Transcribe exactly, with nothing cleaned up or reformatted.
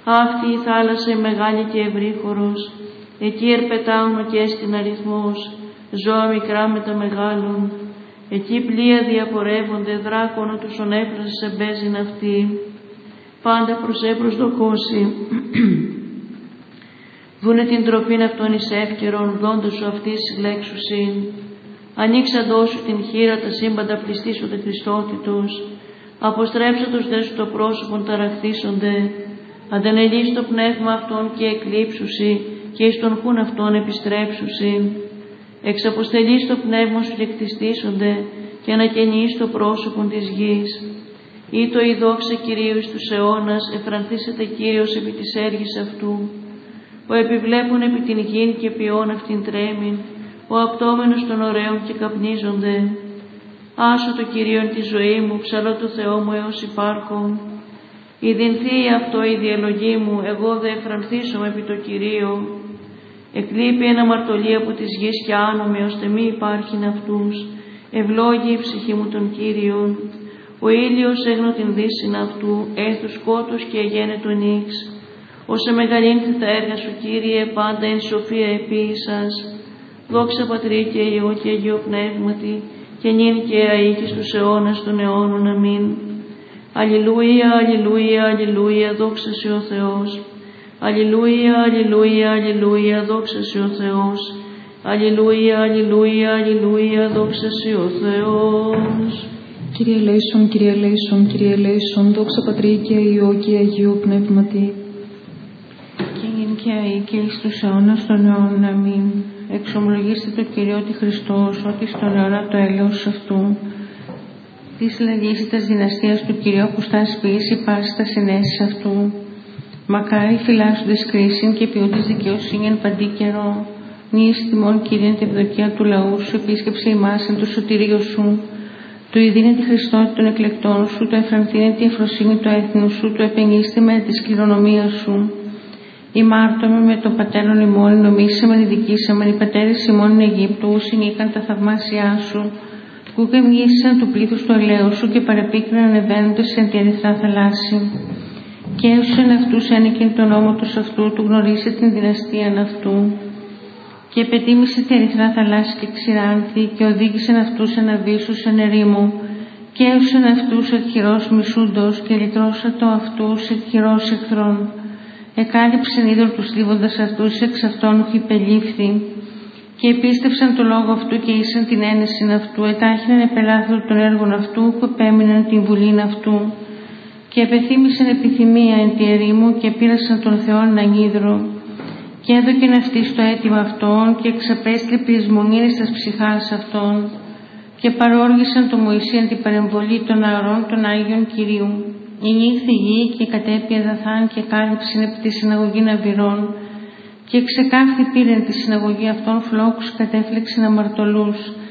Αυτή η θάλασσα η μεγάλη και ευρύχωρος, εκεί ερπετάουν και έστιν αριθμός, ζώα μικρά με τα μεγάλων. Εκεί πλοία διαπορεύονται, δράκονο τους ονέφρασε σε μπέζιν αυτή. Πάντα προς έπροσδοκώσει. Δούνε την τροφήν αυτών εις εύκαιρον, δόντος σου αυτής συλλέξουσιν. Ανοίξαντό σου την χείρα, τα σύμπαντα πληστήσονται Χριστότητος. Αποστρέψατος δε σου το πρόσωπον ταραχθήσονται. Αντανελείς το πνεύμα αυτών και εκλείψουσι, και εις τον χούν αυτών επιστρέψουσι. Εξαποστελείς το πνεύμα σου και κτιστήσονται, και ανακαινείς το πρόσωπον της γης. Ή το η δόξα Κυρίου εις τους αιώνας, εφρανθήσεται Κύριος επί της έργης αυτού. Ο επιβλέπουν επί την γην και ποιόν αυτήν τρέμην, ο απτόμενος των ωραίων και καπνίζονται. Άσο το Κυρίον τη ζωή μου, ψαλώ το Θεό μου έως υπάρχω. Η δινθεί αυτό η διαλογή μου, εγώ δε εφρανθήσομαι επί το Κυρίο. Εκλείπει ένα μαρτωλή από της γης και άνομε, ώστε μη υπάρχειν αυτούς. Ευλόγη η ψυχή μου των Κύριων. Ο ήλιος έγνω την δύσιν αυτού, έθου σκότους και εγένε τον ίξ. Όσε μεγαλύνθη τα έργα σου, Κύριε, πάντα εν σοφία επίησας. Δόξα Πατρί και Υιό και Αγίο Πνεύματι, και νυν και αεί και στους αιώνας των αιώνων. Αμήν. Αλληλούια, αλληλούια, αλληλούια, δόξα σε ο Θεός. Αλληλούια, αλληλούια, αλληλούια, δόξα σε ο Θεός. Αλληλούια, αλληλούια, αλληλούια, δόξα σε ο Θεός. Κύριε ελέησον, Κύριε ελέησον, Κύριε ελέησον, δόξα Πατρί και Υιό και Αγίου Πνεύματι. Και νυν και αεί και εις τους αιώνας των αιώνων. Αμήν. Εξομολογήστε το Κύριο ότι Χριστός, ότι στον αιώνα το έλεος αυτού. Της λαγίσιτας δυναστείας του Κυρίου αποστάς ποιήσει πάση τα συνέσεις αυτού. Μακάρι φυλάσσοντες κρίσιν και ποιούντες δικαιοσύνη εν παντή καιρό. Νης τιμών Κύριε την ευδοκία του λαού σου, επίσκεψε ημάς εν το σωτηρίο σου. Του ειδίνε τη Χριστότητα των εκλεκτών σου, το εφρανθήνε τη εφροσύνη του έθνου σου, το επενήστη με τη κληρονομία σου. Ημάρτωμε με το πατέρων ημών, νομίσαμε, ειδικήσαμε, οι πατέρες ημών εν Αιγύπτου, συνήκαν τα θαυμάσια σου. Που κεμγήσαν του πλήθους του ελαίου σου και παρεπίκριναν ανεβαίνοντες εν τη ερυθρά θαλάσση. Και έσουσαν αυτούς ένικεν τον νόμο τους αυτού, του γνωρίσε την δυναστείαν αυτού. Και επετίμησε τη ερυθρά θαλάσση και ξηράνθη, και οδήγησαν αυτούς εν αβύσσους εν ερήμου. Και έσουσαν αυτούς εκχειρός μισούντος, και λυτρώσατο αυτούς εκχειρός εχθρών. Εκάλυψεν είδωρ τους θλίβοντας αυτούς, εξ αυτών ουχ υπελήφθη. Και επίστευσαν το λόγο αυτού και ήσαν την ένεση αυτού, ετάχυναν επελάθρο των έργων αυτού, που επέμειναν την βουλήν αυτού. Και επεθύμησαν επιθυμία εν τη ερήμου, και πήρασαν τον Θεόν ανίδρο. Και έδωκεν αυτή στο αίτημα αυτών, και εξαπέστειλε πεισμονίνες τας ψυχάς αυτών. Και παρόργησαν το Μωυσή εν την παρεμβολή των αερών των Άγιων Κυρίου. Ηνύχθη γη και κατέπιε δαθάν και κάλυψεν επί τη συναγωγή ναυυρών. Και ξεκάθη πήρεν τη συναγωγή αυτών φλόκους κατέφλεξεν αμαρτωλούς.